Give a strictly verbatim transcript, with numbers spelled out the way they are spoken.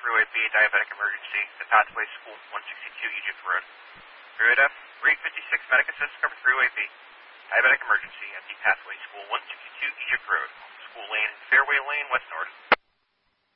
Freeway B, diabetic emergency, the Pathway School, one sixty-two Egypt Road. Freeway F, three fifty-six, medic assist, cover Freeway B, diabetic emergency at the Pathway School, one sixty-two Egypt Road, School Lane, Fairway Lane, West North.